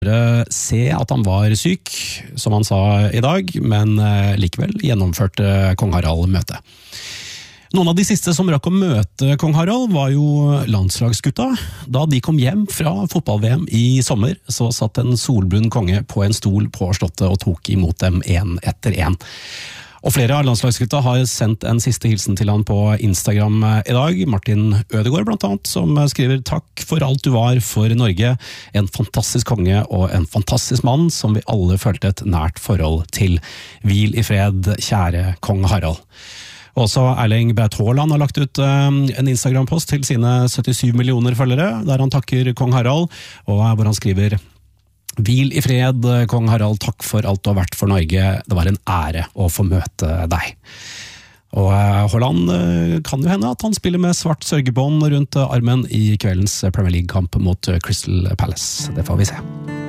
se at han var syk, som han sa i dag, men likevel gjennomførte kong Harald møtet. Noen av de siste som rakk å møte kong Harald var jo landslagsgutta. Da de kom hjem fra fotball-VM i sommer, så satt en solbrun konge på en stol på slottet og tok imot dem en etter en. Og flere av landslagsgutta har sendt en siste hilsen til han på Instagram i dag. Martin Ødegaard blant annet, som skriver «Takk for alt du var for Norge. En fantastisk konge og en fantastisk mann som vi alle følte et nært forhold til. Hvil i fred, kjære kong Harald». Også Erling Braut Haaland har lagt ut en Instagram-post til sine 77 millioner følgere, der han takker kong Harald, og hvor han skriver «Hvil i fred, kong Harald, takk for alt du har vært for Norge. Det var en ære å få møte deg». Og Haaland kan jo hende at han spiller med svart sørgebånd rundt armen i kveldens Premier League-kamp mot Crystal Palace. Det får vi se.